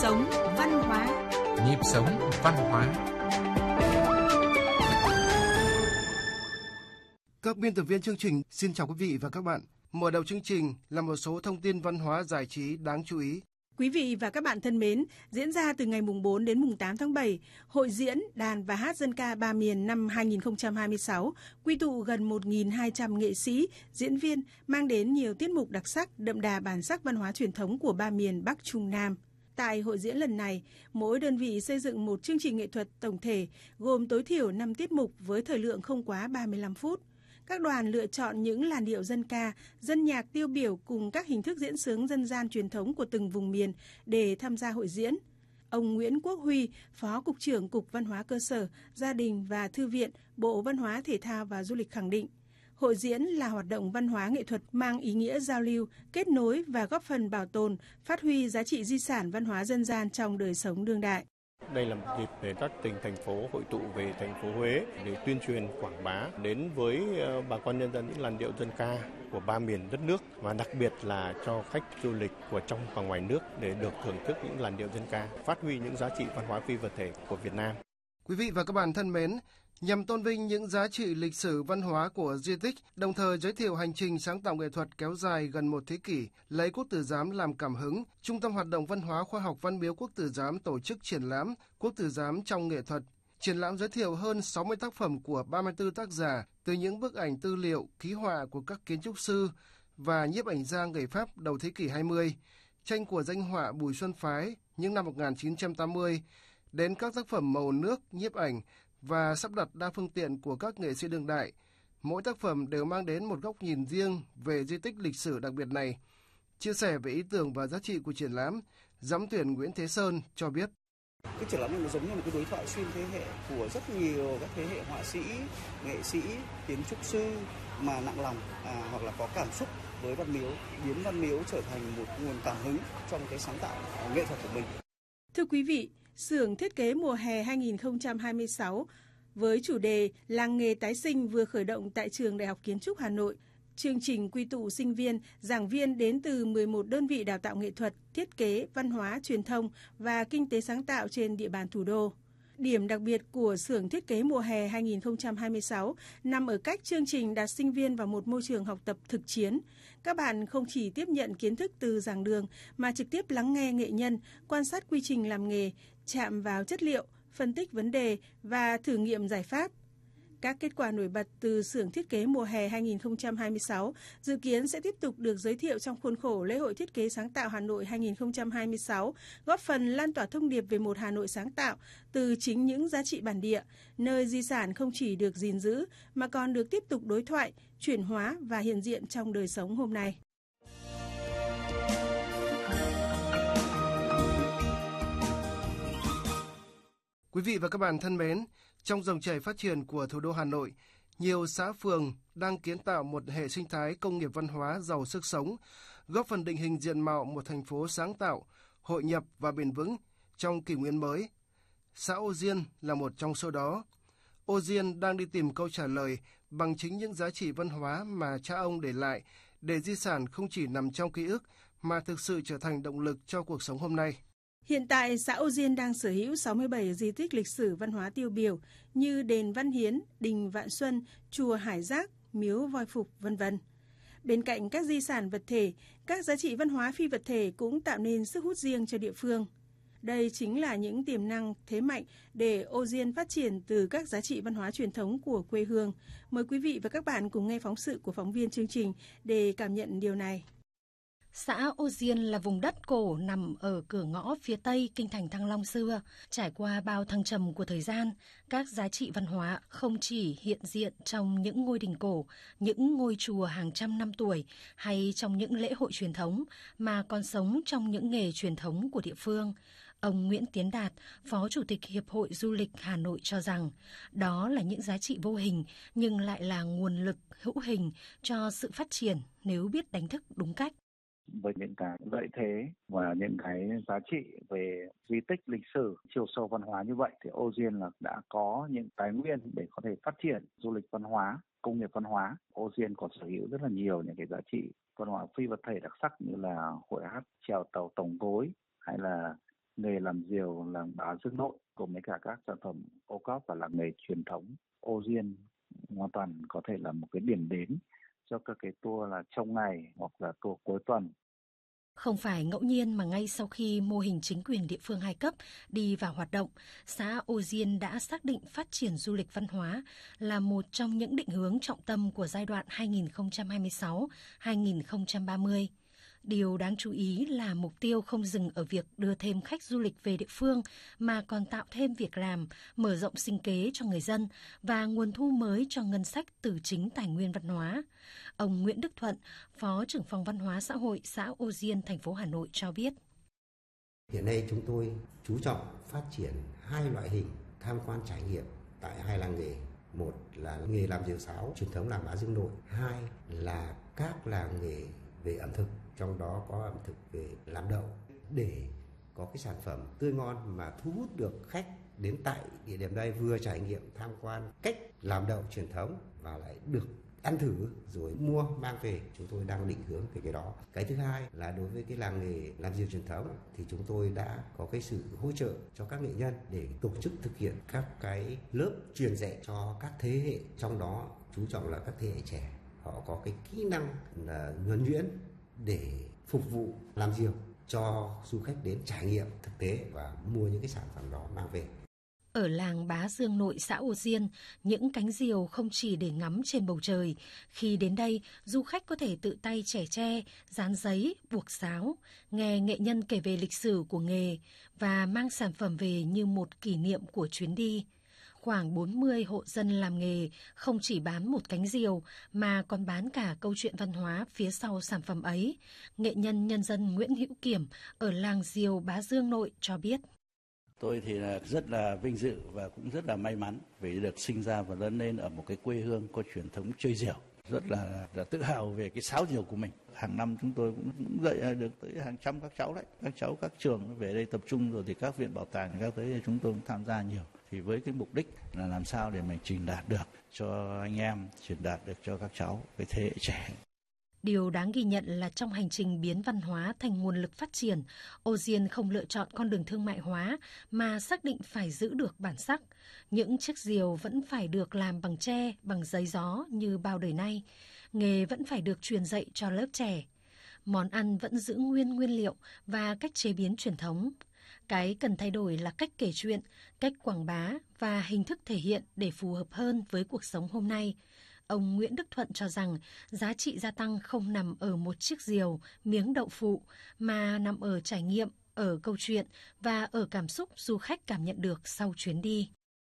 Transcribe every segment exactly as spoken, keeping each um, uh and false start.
sống văn hóa. Nhịp sống văn hóa. Các biên tập viên chương trình xin chào quý vị và các bạn. Mở đầu chương trình là một số thông tin văn hóa giải trí đáng chú ý. Quý vị và các bạn thân mến, diễn ra từ ngày mùng bốn đến mùng tám tháng bảy, hội diễn đàn và hát dân ca ba miền năm hai không hai sáu quy tụ gần một nghìn hai trăm nghệ sĩ, diễn viên mang đến nhiều tiết mục đặc sắc, đậm đà bản sắc văn hóa truyền thống của ba miền Bắc Trung Nam. Tại hội diễn lần này, mỗi đơn vị xây dựng một chương trình nghệ thuật tổng thể gồm tối thiểu năm tiết mục với thời lượng không quá ba mươi lăm phút. Các đoàn lựa chọn những làn điệu dân ca, dân nhạc tiêu biểu cùng các hình thức diễn xướng dân gian truyền thống của từng vùng miền để tham gia hội diễn. Ông Nguyễn Quốc Huy, Phó Cục trưởng Cục Văn hóa Cơ sở, Gia đình và Thư viện, Bộ Văn hóa Thể thao và Du lịch khẳng định, hội diễn là hoạt động văn hóa nghệ thuật mang ý nghĩa giao lưu, kết nối và góp phần bảo tồn, phát huy giá trị di sản văn hóa dân gian trong đời sống đương đại. Đây là một dịp để các tỉnh, thành phố hội tụ về thành phố Huế để tuyên truyền, quảng bá đến với bà con nhân dân những làn điệu dân ca của ba miền đất nước, và đặc biệt là cho khách du lịch của trong và ngoài nước để được thưởng thức những làn điệu dân ca, phát huy những giá trị văn hóa phi vật thể của Việt Nam. Quý vị và các bạn thân mến, nhằm tôn vinh những giá trị lịch sử văn hóa của di tích, đồng thời giới thiệu hành trình sáng tạo nghệ thuật kéo dài gần một thế kỷ, lấy Quốc Tử Giám làm cảm hứng, Trung tâm Hoạt động Văn hóa Khoa học Văn miếu Quốc Tử Giám tổ chức triển lãm Quốc Tử Giám trong nghệ thuật. Triển lãm giới thiệu hơn sáu mươi tác phẩm của ba mươi tư tác giả, từ những bức ảnh tư liệu, ký họa của các kiến trúc sư và nhiếp ảnh gia người Pháp đầu thế kỷ hai mươi, tranh của danh họa Bùi Xuân Phái những năm một nghìn chín trăm tám mươi, đến các tác phẩm màu nước, nhiếp ảnh và sắp đặt đa phương tiện của các nghệ sĩ đương đại. Mỗi tác phẩm đều mang đến một góc nhìn riêng về di tích lịch sử đặc biệt này. Chia sẻ về ý tưởng và giá trị của triển lãm, giám tuyển Nguyễn Thế Sơn cho biết. Cái triển lãm này nó giống như một cái đối thoại xuyên thế hệ của rất nhiều các thế hệ họa sĩ, nghệ sĩ, kiến trúc sư mà nặng lòng à, hoặc là có cảm xúc với Văn Miếu, biến Văn Miếu trở thành một nguồn cảm hứng trong cái sáng tạo nghệ thuật của mình. Thưa quý vị, xưởng thiết kế mùa hè hai không hai sáu với chủ đề Làng nghề tái sinh vừa khởi động tại Trường Đại học Kiến trúc Hà Nội. Chương trình quy tụ sinh viên, giảng viên đến từ mười một đơn vị đào tạo nghệ thuật, thiết kế, văn hóa, truyền thông và kinh tế sáng tạo trên địa bàn thủ đô. Điểm đặc biệt của xưởng thiết kế mùa hè hai không hai sáu nằm ở cách chương trình đặt sinh viên vào một môi trường học tập thực chiến. Các bạn không chỉ tiếp nhận kiến thức từ giảng đường mà trực tiếp lắng nghe nghệ nhân, quan sát quy trình làm nghề, chạm vào chất liệu, phân tích vấn đề và thử nghiệm giải pháp. Các kết quả nổi bật từ xưởng thiết kế mùa hè hai không hai sáu dự kiến sẽ tiếp tục được giới thiệu trong khuôn khổ lễ hội thiết kế sáng tạo Hà Nội hai không hai sáu, góp phần lan tỏa thông điệp về một Hà Nội sáng tạo từ chính những giá trị bản địa, nơi di sản không chỉ được gìn giữ mà còn được tiếp tục đối thoại, chuyển hóa và hiện diện trong đời sống hôm nay. Quý vị và các bạn thân mến, trong dòng chảy phát triển của thủ đô Hà Nội, nhiều xã phường đang kiến tạo một hệ sinh thái công nghiệp văn hóa giàu sức sống, góp phần định hình diện mạo một thành phố sáng tạo, hội nhập và bền vững trong kỷ nguyên mới. Xã Ô Diên là một trong số đó. Ô Diên đang đi tìm câu trả lời bằng chính những giá trị văn hóa mà cha ông để lại, để di sản không chỉ nằm trong ký ức mà thực sự trở thành động lực cho cuộc sống hôm nay. Hiện tại, xã Ô Diên đang sở hữu sáu mươi bảy di tích lịch sử văn hóa tiêu biểu như đền Văn Hiến, đình Vạn Xuân, chùa Hải Giác, miếu Voi Phục, vân vân. Bên cạnh các di sản vật thể, các giá trị văn hóa phi vật thể cũng tạo nên sức hút riêng cho địa phương. Đây chính là những tiềm năng thế mạnh để Ô Diên phát triển từ các giá trị văn hóa truyền thống của quê hương. Mời quý vị và các bạn cùng nghe phóng sự của phóng viên chương trình để cảm nhận điều này. Xã Ô Diên là vùng đất cổ nằm ở cửa ngõ phía tây kinh thành Thăng Long xưa. Trải qua bao thăng trầm của thời gian, các giá trị văn hóa không chỉ hiện diện trong những ngôi đình cổ, những ngôi chùa hàng trăm năm tuổi hay trong những lễ hội truyền thống, mà còn sống trong những nghề truyền thống của địa phương. Ông Nguyễn Tiến Đạt, Phó Chủ tịch Hiệp hội Du lịch Hà Nội cho rằng, đó là những giá trị vô hình nhưng lại là nguồn lực hữu hình cho sự phát triển nếu biết đánh thức đúng cách. Với những cái lợi thế và những cái giá trị về di tích lịch sử, chiều sâu văn hóa như vậy thì Ô Diên là đã có những tài nguyên để có thể phát triển du lịch văn hóa, công nghiệp văn hóa. Ô Diên còn sở hữu rất là nhiều những cái giá trị văn hóa phi vật thể đặc sắc như là hội hát chèo tàu Tổng Gối hay là nghề làm diều làng Bá Dương Nội cùng với cả các sản phẩm ô cóp và làng nghề truyền thống Ô Diên hoàn toàn có thể là một cái điểm đến cho các cái tour là trong ngày hoặc là tour cuối tuần. Không phải ngẫu nhiên mà ngay sau khi mô hình chính quyền địa phương hai cấp đi vào hoạt động, xã Ô Diên đã xác định phát triển du lịch văn hóa là một trong những định hướng trọng tâm của giai đoạn hai nghìn không trăm hai mươi sáu đến hai nghìn không trăm ba mươi. Điều đáng chú ý là mục tiêu không dừng ở việc đưa thêm khách du lịch về địa phương mà còn tạo thêm việc làm, mở rộng sinh kế cho người dân và nguồn thu mới cho ngân sách từ chính tài nguyên văn hóa. Ông Nguyễn Đức Thuận, Phó trưởng phòng văn hóa xã hội xã Ô Diên, thành phố Hà Nội cho biết. Hiện nay chúng tôi chú trọng phát triển hai loại hình tham quan trải nghiệm tại hai làng nghề. Một là nghề làm diều sáo truyền thống làng Bá Dương Nội, hai là các làng nghề về ẩm thực, trong đó có ẩm thực về làm đậu, để có cái sản phẩm tươi ngon mà thu hút được khách đến tại địa điểm đây, vừa trải nghiệm tham quan cách làm đậu truyền thống và lại được ăn thử rồi mua mang về. Chúng tôi đang định hướng về cái đó. Cái thứ hai là đối với cái làng nghề làm diều truyền thống thì chúng tôi đã có cái sự hỗ trợ cho các nghệ nhân để tổ chức thực hiện các cái lớp truyền dạy cho các thế hệ, trong đó chú trọng là các thế hệ trẻ. Họ có cái kỹ năng là nhuần nhuyễn để phục vụ làm diều cho du khách đến trải nghiệm thực tế và mua những cái sản phẩm đó mang về. Ở làng Bá Dương Nội, xã Ô Diên, những cánh diều không chỉ để ngắm trên bầu trời. Khi đến đây, du khách có thể tự tay chẻ tre, dán giấy, buộc sáo, nghe nghệ nhân kể về lịch sử của nghề và mang sản phẩm về như một kỷ niệm của chuyến đi. Khoảng bốn mươi hộ dân làm nghề không chỉ bán một cánh diều mà còn bán cả câu chuyện văn hóa phía sau sản phẩm ấy. Nghệ nhân nhân dân Nguyễn Hữu Kiểm ở làng diều Bá Dương Nội cho biết. Tôi thì là rất là vinh dự và cũng rất là may mắn vì được sinh ra và lớn lên ở một cái quê hương có truyền thống chơi diều. Rất là, là tự hào về cái sáo diều của mình. Hàng năm chúng tôi cũng dạy được tới hàng trăm các cháu đấy. Các cháu các trường về đây tập trung rồi thì các viện bảo tàng các thứ chúng tôi cũng tham gia nhiều. Thì với cái mục đích là làm sao để mình truyền đạt được cho anh em, truyền đạt được cho các cháu, cái thế hệ trẻ. Điều đáng ghi nhận là trong hành trình biến văn hóa thành nguồn lực phát triển, Ô Diên không lựa chọn con đường thương mại hóa mà xác định phải giữ được bản sắc. Những chiếc diều vẫn phải được làm bằng tre, bằng giấy gió như bao đời nay. Nghề vẫn phải được truyền dạy cho lớp trẻ. Món ăn vẫn giữ nguyên nguyên liệu và cách chế biến truyền thống. Cái cần thay đổi là cách kể chuyện, cách quảng bá và hình thức thể hiện để phù hợp hơn với cuộc sống hôm nay. Ông Nguyễn Đức Thuận cho rằng giá trị gia tăng không nằm ở một chiếc diều, miếng đậu phụ, mà nằm ở trải nghiệm, ở câu chuyện và ở cảm xúc du khách cảm nhận được sau chuyến đi.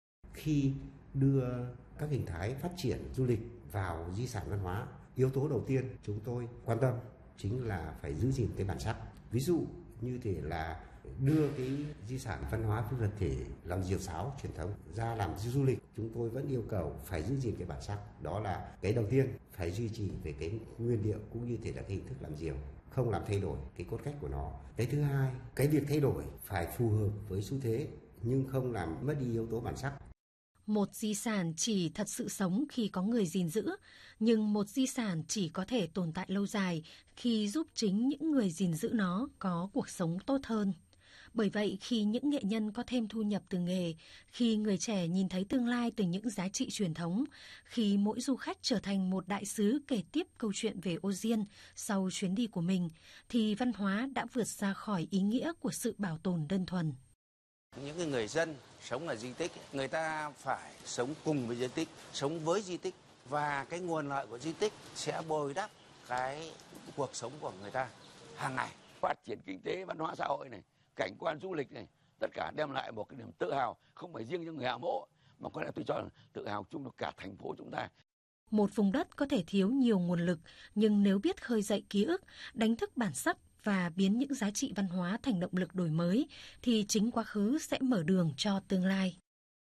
Khi đưa các hình thái phát triển du lịch vào di sản văn hóa, yếu tố đầu tiên chúng tôi quan tâm chính là phải giữ gìn cái bản sắc. Ví dụ như thế là đưa cái di sản văn hóa phi vật thể làm diều sáo truyền thống ra làm du lịch, chúng tôi vẫn yêu cầu phải giữ gìn cái bản sắc. Đó là cái đầu tiên, phải duy trì về cái nguyên liệu cũng như thế là cái hình thức làm diều, không làm thay đổi cái cốt cách của nó. Cái thứ hai, cái việc thay đổi phải phù hợp với xu thế nhưng không làm mất đi yếu tố bản sắc. Một di sản chỉ thật sự sống khi có người gìn giữ, nhưng một di sản chỉ có thể tồn tại lâu dài khi giúp chính những người gìn giữ nó có cuộc sống tốt hơn. Bởi vậy, khi những nghệ nhân có thêm thu nhập từ nghề, khi người trẻ nhìn thấy tương lai từ những giá trị truyền thống, khi mỗi du khách trở thành một đại sứ kể tiếp câu chuyện về Ô Diên sau chuyến đi của mình, thì văn hóa đã vượt ra khỏi ý nghĩa của sự bảo tồn đơn thuần. Những người dân sống ở di tích, người ta phải sống cùng với di tích, sống với di tích, và cái nguồn lợi của di tích sẽ bồi đắp cái cuộc sống của người ta hàng ngày. Phát triển kinh tế, văn hóa xã hội này, cảnh quan du lịch này, tất cả đem lại một cái niềm tự hào, không phải riêng cho người Hạ Mộ, mà có lẽ tôi cho là tự hào chung được cả thành phố chúng ta. Một vùng đất có thể thiếu nhiều nguồn lực, nhưng nếu biết khơi dậy ký ức, đánh thức bản sắc và biến những giá trị văn hóa thành động lực đổi mới, thì chính quá khứ sẽ mở đường cho tương lai.